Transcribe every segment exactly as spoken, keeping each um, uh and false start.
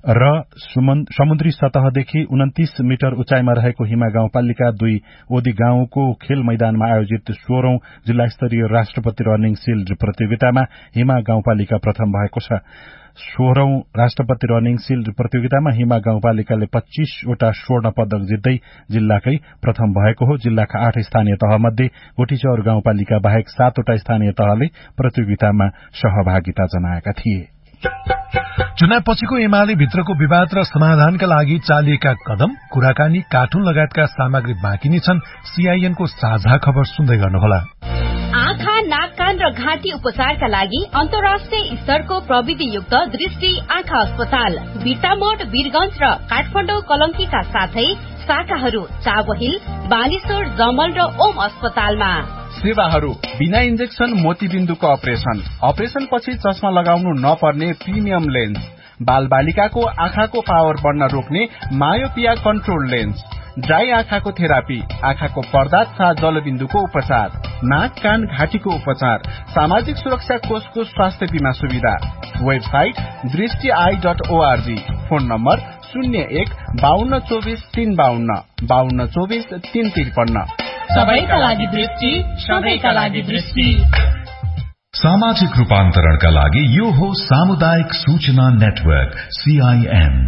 र समुद्री सतहदेखि उन्तीस मिटर उचाइमा रहेको हिमा गाउँपालिका दुई ओदी गाउँको खेल मैदानमा आयोजित सोह्रौं जिल्ला स्तरीय राष्ट्रपति रनिङ शिल्ड प्रतियोगितामा हिमा गाउँपालिका प्रथम भएको छ। सोह्रौं राष्ट्रपति रनिङ शिल्ड प्रतियोगितामा हिमा गाउँपालिकाले पच्चीसवटा स्वर्ण पदक जित्दै जिल्लाकै प्रथम भएको हो। जिल्लाका आठ स्थानीय तहमध्ये गोठीचौर गाउँपालिका बाहेक सातवटा स्थानीय तहले प्रतियोगितामा सहभागिता जनाएका थिए। चुनावपछिको एमाले भित्रको विवाद र समाधानका लागि चालिएका कदम, कुराकानी, कार्टुन लगायतका सामग्री बाँकी नै छन्। सीआईएनको साझा खबर सुन्दै गर्नुहोला। आँखा, नाक, कान र घाँटी उपचारका लागि अन्तर्राष्ट्रिय स्तरको प्रविधियुक्त दृष्टि आँखा अस्पताल बिर्तामोड, वीरगंज र काठमाडौँ कलंकीका साथै शाखाहरू चाबहिल, बालेश्वर, जमल र ओम अस्पतालमा। सेवाहरू बिना इन्जेक्सन मोतीबिन्दुको अपरेशन, अपरेशन पछि चस्मा लगाउनु नपर्ने प्रिमियम लेन्स, बाल बालिकाको आँखाको पावर बढ्न रोक्ने मायोपिया कन्ट्रोल लेन्स, ड्राई आँखाको थेरापी, आँखाको पर्दा तथा जलबिन्दुको उपचार, नाक, कान, घाँटीको उपचार, सामाजिक सुरक्षा कोषको स्वास्थ्य बीमा सुविधा। वेबसाइट दृष्टि I dot ORG. Phone number शून्य एक बाहन्न चौबिस तीन बाहन्न बाहन्न चौबिस तीन त्रिपन्न। सबैका लागि दृष्टि, सबैका लागि दृष्टि। सामाजिक रूपान्तरणका लागि यो हो सामुदायिक सूचना नेटवर्क सीआईएन।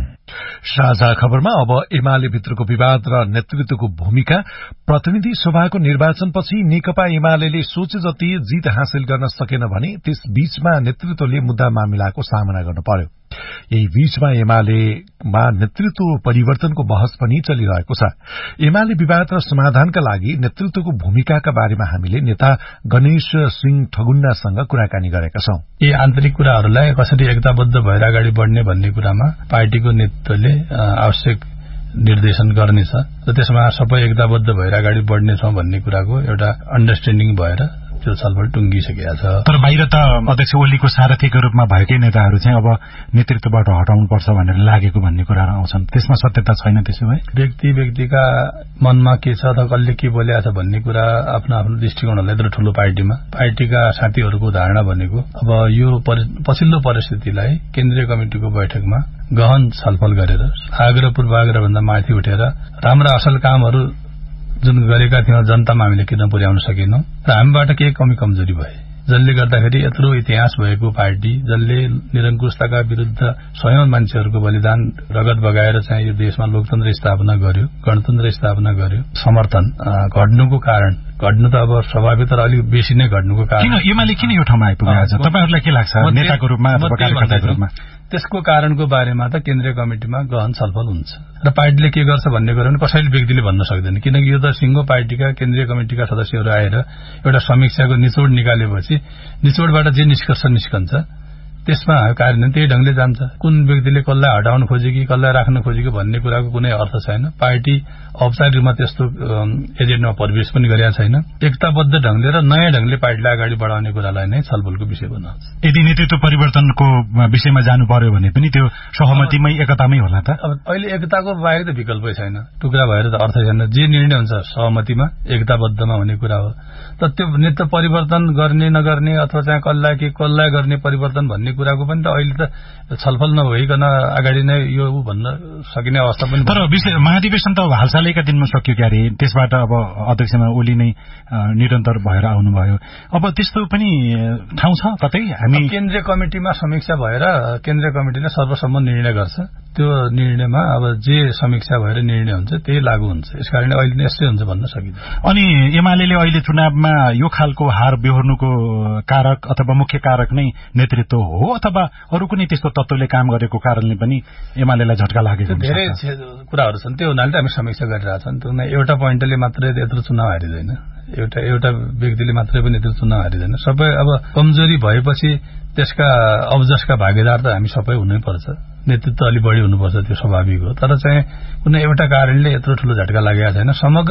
साझा खबरमा अब एमाले भित्रको विवाद र नेतृत्वको भूमिका। प्रतिनिधि सभाको निर्वाचनपछि नेकपा एमाले सोचे जति जित हासिल गर्न सकेन भने त्यस बीचमा नेतृत्वले मुद्दा मामिलाको सामना गर्नु पर्यो। यही बीचमा एमालेमा नेतृत्व परिवर्तनको बहस पनि चलिरहेको छ। एमाले विवाद र समाधानका लागि नेतृत्वको भूमिकाका बारेमा हामीले नेता गणेश सिंह ठगुन्नासँग कुराकानी गरेका छौं। यी आन्तरिक कुराहरूलाई कसरी एकताबद्ध भएर अगाडि बढ्ने भन्ने कुरामा पार्टीको नेतृत्वले आवश्यक निर्देशन गर्नेछ र त्यसमा सबै एकताबद्ध भएर अगाडि बढ्नेछौं भन्ने कुराको एउटा अन्डरस्ट्यान्डिङ भएर त्यो छलफल टुङ्गिसकेका छ। तर बाहिर त अध्यक्ष ओलीको सारथीको रूपमा भएकै नेताहरू चाहिँ अब नेतृत्वबाट हटाउनुपर्छ भनेर लागेको भन्ने कुराहरू आउँछन्, त्यसमा सत्यता छैन? त्यसो भए व्यक्ति व्यक्तिका मनमा के छ त, कसले के बोलेको छ भन्ने कुरा आफ्नो आफ्नो दृष्टिकोण होला। यत्रो ठूलो पार्टीमा पार्टीका साथीहरूको धारणा भनेको अब यो पछिल्लो परिस्थितिलाई केन्द्रीय कमिटिको बैठकमा गहन छलफल गरेर आग्रह पूर्वाग्रह भन्दा माथि उठेर राम्रा असल कामहरू जुन गरेका थियौं जनतामा हामीले किन पुर्याउन सकेनौं र हामीबाट के कमी कमजोरी भए, जसले गर्दाखेरि यत्रो इतिहास भएको पार्टी, जसले निरङ्कुशताका विरुद्ध सयौं मान्छेहरूको बलिदान रगत बगाएर चाहिँ यो देशमा लोकतन्त्र स्थापना गर्यो, गणतन्त्र स्थापना गर्यो, समर्थन घट्नुको कारण घट्नु त अब स्वाभाविक तर अलिक बेसी नै घट्नुको कारण किन एमाले किन यो ठाउँमा आइपुगेको छ तपाईहरुलाई के लाग्छ नेताको रूपमा अथवा कार्यकर्ताको रूपमा? त्यसको कारणको बारेमा त केन्द्रीय कमिटिमा गहन छलफल हुन्छ र पार्टीले के गर्छ भन्ने कुरा पनि कसैले व्यक्तिले भन्न सक्दैन, किनकि यो त सिंगो पार्टीका केन्द्रीय कमिटिका सदस्यहरू आएर एउटा समीक्षाको निचोड निकालेपछि निचोडबाट जे निष्कर्ष निस्कन्छ त्यसमा कार्यान्वयन त्यही ढंगले जान्छ। कुन व्यक्तिले कसलाई हटाउन खोजे कि कसलाई राख्न खोजे कि भन्ने कुराको कुनै अर्थ छैन। पार्टी औपचारिक रूपमा त्यस्तो एजेन्डामा प्रवेश पनि गरेका छैन। एकताबद्ध ढंगले र नयाँ ढंगले पार्टीलाई अगाडि बढाउने कुरालाई नै छलफलको विषय बनाउँछ। यदि नेतृत्व परिवर्तनको विषयमा जानु पर्यो भने पनि त्यो सहमतिमै एकतामै होला त? अब अहिले एकताको बाहेक त विकल्पै छैन, टुक्रा भएर त अर्थ छैन। जे निर्णय हुन्छ सहमतिमा एकताबद्धमा हुने कुरा हो। त त्यो नेतृत्व परिवर्तन गर्ने नगर्ने अथवा चाहिँ कसलाई के कसलाई गर्ने परिवर्तन भन्ने कुराको पनि त अहिले त छलफल नभइकन अगाडि नै यो भन्न सकिने अवस्था पनि। तर विषय महाधिवेशन त हालसालैका दिनमा सकियो क्यारे, त्यसबाट अब अध्यक्षमा ओली नै निरन्तर भएर आउनुभयो। अब त्यस्तो पनि ठाउँ छ कतै? हामी केन्द्रीय कमिटिमा समीक्षा भएर केन्द्रीय कमिटिले सर्वसम्मत निर्णय गर्छ, त्यो निर्णयमा अब जे समीक्षा भएर निर्णय हुन्छ त्यही लागू हुन्छ। यसकारण अहिले नै यस्तै हुन्छ भन्न सकिन्छ। अनि एमाले अहिले चुनावमा यो खालको हार बेहोर्नुको कारक अथवा मुख्य कारक नै नेतृत्व हो अथवा अरू कुनै त्यस्तो तत्त्वले काम गरेको कारणले पनि एमालेलाई झट्का लागेको हुन्छ? धेरै कुराहरू छन्, त्यो हुनाले त हामी समीक्षा गरिरहेछौँ। त्यो एउटा पोइन्टले मात्रै यत्रो चुनाव हारिँदैन, एउटा एउटा व्यक्तिले मात्रै पनि यत्रो चुनाव हारिँदैन। सबै अब कमजोरी भएपछि त्यसका अब जसका भागीदार त हामी सबै हुनै पर्छ, नेतृत्व अलि बढी हुनुपर्छ, त्यो स्वाभाविक हो। तर चाहिँ कुनै एउटा कारणले यत्रो ठूलो झट्का लागेको छैन। समग्र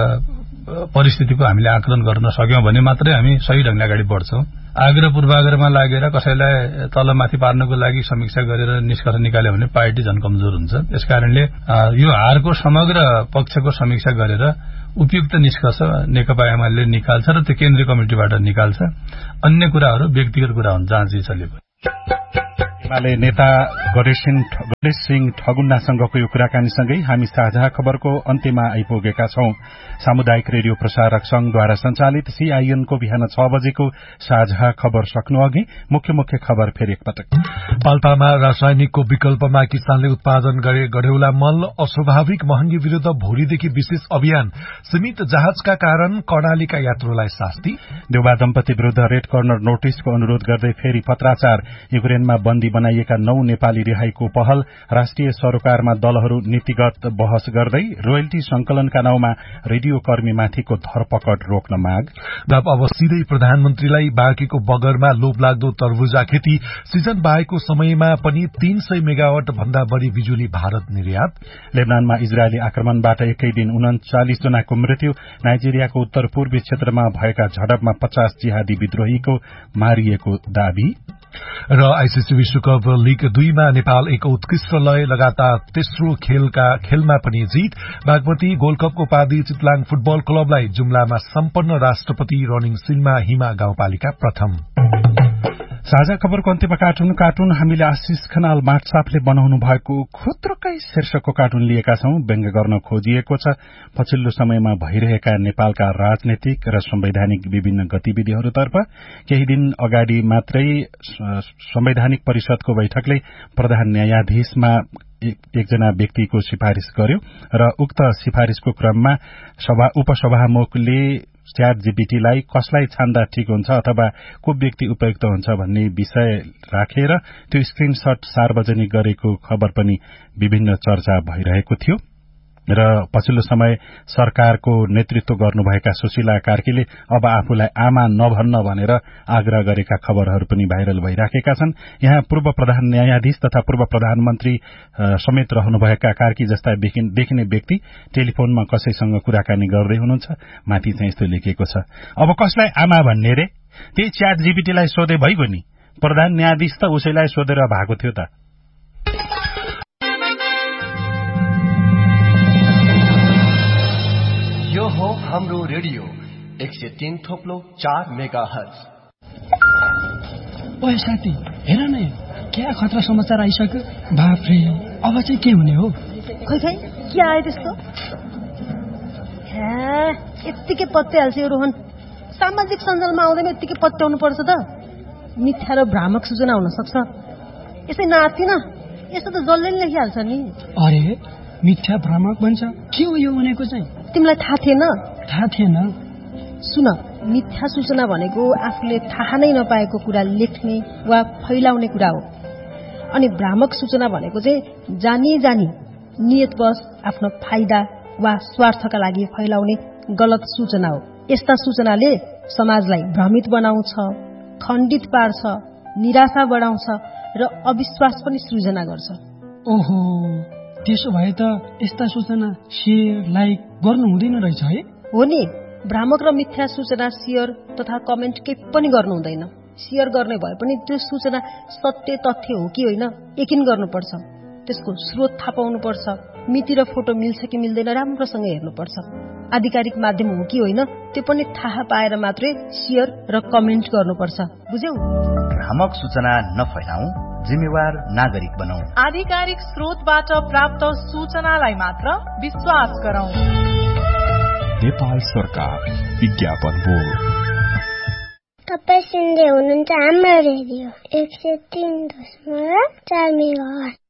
परिस्थितिको हामीले आकलन गर्न सक्यौं भने मात्रै हामी सही ढंगले अगाडि बढ्छौं। आग्रह पूर्वाग्रहमा लागेर कसैलाई तलमाथि पार्नको लागि समीक्षा गरेर निष्कर्ष निकाल्यो भने पार्टी झन कमजोर हुन्छ। त्यसकारणले यो हारको समग्र पक्षको समीक्षा गरेर उपयुक्त निष्कर्ष नेकपा एमाले निकाल्छ र त्यो केन्द्रीय कमिटिबाट निकाल्छ। अन्य कुराहरू व्यक्तिगत कुरा हुन्, जहाँ जे चले पनि। एमाले नेता गणेश सिंह ठगुन्नासँगको यो कुराकानीसँगै हामी साझा खबरको अन्त्यमा आइपुगेका छौं। सामुदायिक रेडियो प्रसारक संघद्वारा संचालित सीआईएनको बिहान छ बजेको साझा खबर सक्नु अघि मुख्य मुख्य खबर फेरि एकपटक। पाल्पामा रासायनिकको विकल्पमा किसानले उत्पादन गरे गढेउला मल, अस्वाभाविक महँगी विरूद्ध भोलिदेखि विशेष अभियान, सीमित जहाजका कारण कर्णालीका यात्रुलाई शास्ति, देउबा दम्पति विरूद्ध रेड कर्नर नोटिसको अनुरोध गर्दै फेरि पत्राचार, युक्रेनमा बन्दी बनाइएका नौ नेपाली रिहाईको पहल, राष्ट्रिय सरोकारमा दलहरू नीतिगत बहस गर्दै रोयल्टी संकलनका नाउँमा रेडियो कर्मीमाथिको धरपकड रोक्न माग। अब सिधै प्रधानमन्त्रीलाई बाँकीको बगरमा लोभलाग्दो तरबुजा खेती, सिजन बाहेको समयमा पनि तीन सय मेगावाट भन्दा बढ़ी बिजुली भारत निर्यात। लेबनानमा इजरायली आक्रमणबाट एकै दिन उन्चालिस जनाको मृत्यु, नाइजेरियाको उत्तर पूर्वी क्षेत्रमा भएका झडपमा पचास जिहादी विद्रोहीको मारिएको दावी। र आईसीसी विश्वकप लीग दुईमा नेपाल एक उत्कृष्ट लय, लगातार तेस्रो खेलका खेलमा पनि जीत। बागमती गोल्डकपको उपाधि चितलाङ फुटबल क्लबलाई जुम्लामा सम्पन्न, राष्ट्रपति रनिङ सिलमा हिमा गाउँपालिका प्रथम। साझा खबरको अन्त्यमा कार्टुन कार्टुन हामीले आशिष खनाल माटसापले बनाउनु भएको खुत्रुकै शीर्षकको कार्टुन लिएका छौं। व्यङ्ग्य गर्न खोजिएको छ पछिल्लो समयमा भइरहेका नेपालका राजनीतिक र संवैधानिक विभिन्न गतिविधिहरूतर्फ। केही दिन अगाडि मात्रै संवैधानिक परिषदको बैठकले प्रधान न्यायाधीशमा एकजना व्यक्तिको सिफारिश गर्यो र उक्त सिफारिशको क्रममा सभा उपसभामुखले च्याट जीपीटीलाई कसलाई छान्दा ठिक हुन्छ अथवा को व्यक्ति उपयुक्त हुन्छ भन्ने विषय राखेर त्यो स्क्रिनशट सार्वजनिक गरेको खबर पनि विभिन्न चर्चा भइरहेको थियो। र पछिल्लो समय सरकारको नेतृत्व गर्नुभएका सुशीला कार्कीले अब आफूलाई आमा नभन्न भनेर आग्रह गरेका खबरहरू पनि भाइरल भइराखेका छन्। यहाँ पूर्व प्रधान न्यायाधीश तथा पूर्व प्रधानमन्त्री समेत रहनुभएका कार्की जस्ता देखिने व्यक्ति टेलिफोनमा कसैसँग कुराकानी गर्दै हुनुहुन्छ। माथि चाहिँ यस्तो लेखिएको छ, अब कसलाई आमा भन्ने रे, त्यही च्याट जीपीटीलाई सोधे भइगयो नि, प्रधान न्यायाधीश त उसैलाई सोधेर भएको थियो त। यो हो हाम्रो रेडियो एक सय तीन थोप्लो चार मेगा हर्ज। ओए साथी हेर न, क्या खतरा समाचार आइसक्यो। बाफ्रे, अब चाहिँ के हुने हो? खै खै के आयो त्यस्तो? यत्तिकै पत्याइहाल्छ यो रोहन। सामाजिक सञ्जालमा आउँदैन यत्तिकै पत्याउनु पर्छ त। मिथ्या र भ्रामक सूचना हुन सक्छ। यसै नातिन यस्तो त जसले नि लेखिहाल्छ नि। अरे मिथ्या भ्रामक भन्छ, के हो यो भनेको चाहिँ? तिमीलाई थाहा थिएन? थाहा थिएन। सुन, मिथ्या सूचना भनेको आफूले थाहा नै नपाएको कुरा लेख्ने वा फैलाउने कुरा हो। अनि भ्रामक सूचना भनेको चाहिँ जानी जानी नियतवश आफ्नो फाइदा वा स्वार्थका लागि फैलाउने गलत सूचना हो। यस्ता सूचनाले समाजलाई भ्रमित बनाउँछ, खण्डित पार्छ, निराशा बढाउँछ र अविश्वास पनि सृजना गर्छ। ओहो, त्यसो भए त यस्ता सूचना शेयर लाइक गर्नु हुँदैन रहेछ है? हो नि, भ्रामक र मिथ्या सूचना शेयर तथा कमेन्ट केही पनि गर्नु हुँदैन। शेयर गर्ने भए पनि त्यो सूचना सत्य तथ्य हो कि होइन यकिन गर्नुपर्छ। त्यसको स्रोत थाहा पाउनुपर्छ। मिति र फोटो मिल्छ कि मिल्दैन राम्रोसँग हेर्नुपर्छ। आधिकारिक माध्यम हो कि होइन त्यो पनि थाहा पाएर मात्रै शेयर र कमेन्ट गर्नुपर्छ। बुझ्यौ? भ्रामक सूचना नफैलाऊ, जिम्मेवार नागरिक बनाऊ। आधिकारिक स्रोतबाट प्राप्त सूचनालाई मात्र विश्वास गरौं। नेपाल सरकार विज्ञापन बोर्ड। तपाईं सुन्दै हुनुहुन्छ हाम्रो रेडियो एक सय तीन दशमलव चार मेगाहर्ज।